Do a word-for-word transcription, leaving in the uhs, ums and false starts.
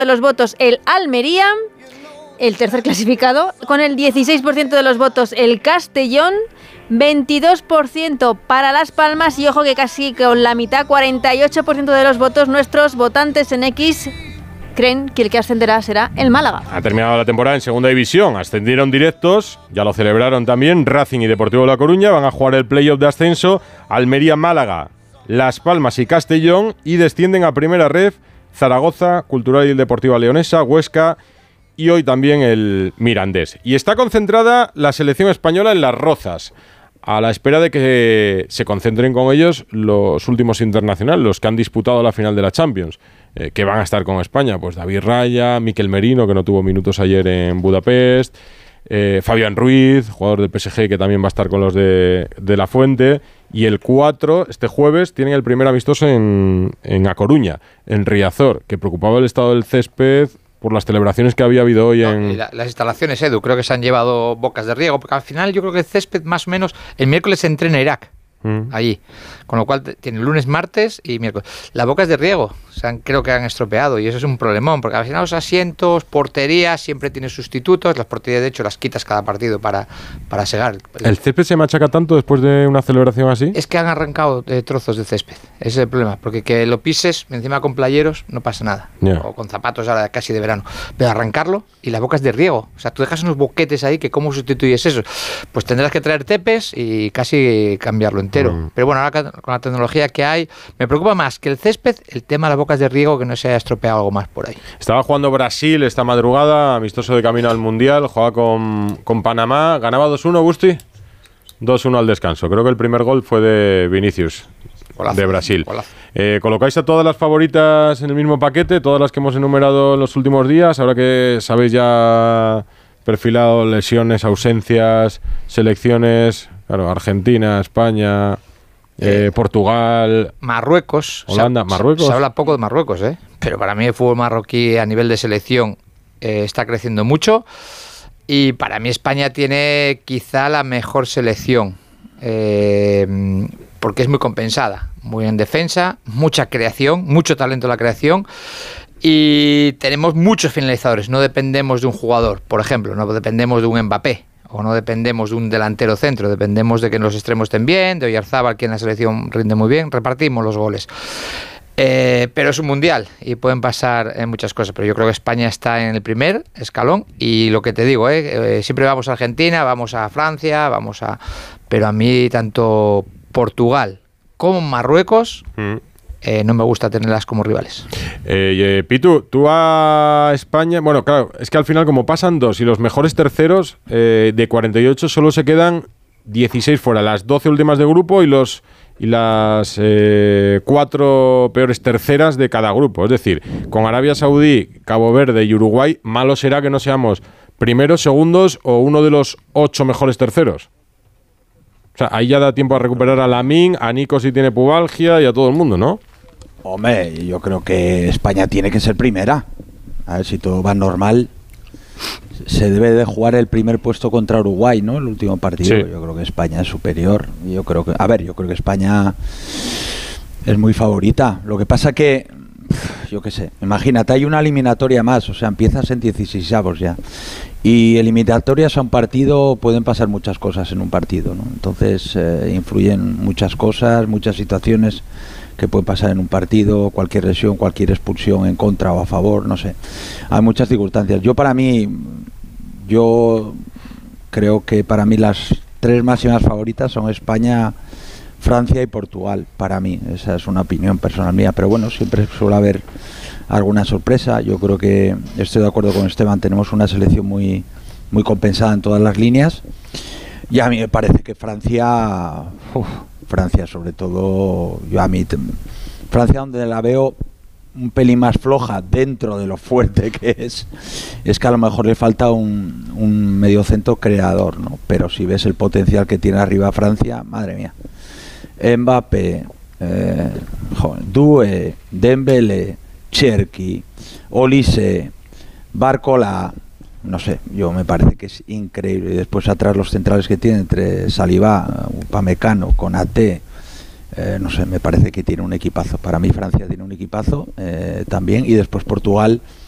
de los votos el Almería, el tercer clasificado, con el dieciséis por ciento de los votos el Castellón, veintidós por ciento para Las Palmas y ojo que casi con la mitad, cuarenta y ocho por ciento de los votos nuestros votantes en X creen que el que ascenderá será el Málaga. Ha terminado la temporada en Segunda División, ascendieron directos, ya lo celebraron también, Racing y Deportivo La Coruña, van a jugar el playoff de ascenso, Almería, Málaga, Las Palmas y Castellón, y descienden a Primera Ref Zaragoza, Cultural y Deportiva Leonesa, Huesca y hoy también el Mirandés. Y está concentrada la selección española en Las Rozas, a la espera de que se concentren con ellos los últimos internacionales, los que han disputado la final de la Champions, eh, que van a estar con España, pues David Raya, Mikel Merino, que no tuvo minutos ayer en Budapest, eh, Fabián Ruiz, jugador del P S G, que también va a estar con los de, de La Fuente, y el cuatro, este jueves, tienen el primer amistoso en, en A Coruña, en Riazor, que preocupaba el estado del césped por las celebraciones que había habido hoy en... No, la, las instalaciones, Edu, creo que se han llevado bocas de riego, porque al final yo creo que el césped más o menos, el miércoles se entrena Irak, mm. allí, con lo cual tiene lunes, martes y miércoles. Las bocas de riego, se han, creo que han estropeado y eso es un problemón, porque al final los asientos, porterías, siempre tienen sustitutos, las porterías de hecho las quitas cada partido para, para segar. ¿El césped se machaca tanto después de una celebración así? Es que han arrancado eh, trozos de césped, ese es el problema, porque que lo pises encima con playeros no pasa nada, yeah. o con zapatos ahora casi de verano, pero arrancarlo y las bocas de riego, o sea, tú dejas unos boquetes ahí que ¿cómo sustituyes eso? Pues tendrás que traer tepes y casi cambiarlo entero, mm. pero bueno, ahora con la tecnología que hay, me preocupa más que el césped, el tema de las bocas de riego, que no se haya estropeado algo más por ahí. Estaba jugando Brasil esta madrugada, amistoso de camino al Mundial, jugaba con, con Panamá, ganaba dos uno, Busti, dos uno al descanso. Creo que el primer gol fue de Vinicius, golazo, de Brasil. Eh, ¿Colocáis a todas las favoritas en el mismo paquete, todas las que hemos enumerado en los últimos días, ahora que sabéis ya perfilado lesiones, ausencias, selecciones, claro, Argentina, España... Eh, Portugal, Marruecos, Holanda, se, Marruecos. Se habla poco de Marruecos, ¿eh? Pero para mí el fútbol marroquí a nivel de selección eh, está creciendo mucho y para mí España tiene quizá la mejor selección eh, porque es muy compensada, muy en defensa, mucha creación, mucho talento en la creación y tenemos muchos finalizadores, no dependemos de un jugador, por ejemplo, no dependemos de un Mbappé. O no dependemos de un delantero centro, dependemos de que los extremos estén bien, de Oyarzábal, que en la selección rinde muy bien, repartimos los goles. Eh, pero es un mundial y pueden pasar eh, muchas cosas, pero yo creo que España está en el primer escalón y lo que te digo, eh, eh, siempre vamos a Argentina, vamos a Francia, vamos a... Pero a mí tanto Portugal como Marruecos... Mm. Eh, no me gusta tenerlas como rivales. Eh, eh, Pitu, tú a España... Bueno, claro, es que al final como pasan dos y los mejores terceros, eh, de cuarenta y ocho solo se quedan dieciséis fuera, las doce últimas de grupo y los y las eh, cuatro peores terceras de cada grupo. Es decir, con Arabia Saudí, Cabo Verde y Uruguay, malo será que no seamos primeros, segundos o uno de los ocho mejores terceros. O sea, ahí ya da tiempo a recuperar a Lamine, a Nico si tiene pubalgia y a todo el mundo, ¿no? Hombre, yo creo que España tiene que ser primera. A ver, si todo va normal, se debe de jugar el primer puesto contra Uruguay, ¿no? El último partido. Sí. Yo creo que España es superior. Yo creo que, a ver, yo creo que España es muy favorita. Lo que pasa que, yo qué sé, imagínate, hay una eliminatoria más, o sea, empiezas en dieciseisavos ya. Y eliminatorias a un partido pueden pasar muchas cosas en un partido, ¿no? Entonces eh, influyen muchas cosas, muchas situaciones que pueden pasar en un partido, cualquier lesión, cualquier expulsión en contra o a favor, no sé. Hay muchas circunstancias. Yo para mí, yo creo que para mí las tres máximas favoritas son España, Francia y Portugal, para mí. Esa es una opinión personal mía, pero bueno, siempre suele haber alguna sorpresa. Yo creo que estoy de acuerdo con Esteban, tenemos una selección muy, muy compensada en todas las líneas y a mí me parece que Francia, uf, Francia sobre todo, yo a mí, Francia donde la veo un pelín más floja dentro de lo fuerte que es, es que a lo mejor le falta un, un mediocentro creador, ¿no? Pero si ves el potencial que tiene arriba Francia, madre mía, Mbappé, eh, Doué, Dembélé, Cherki, Olise, Barcola, no sé, yo me parece que es increíble. Y después atrás los centrales que tiene entre Saliba, Upamecano, Konaté, eh, no sé, me parece que tiene un equipazo. Para mí Francia tiene un equipazo eh, también. Y después Portugal,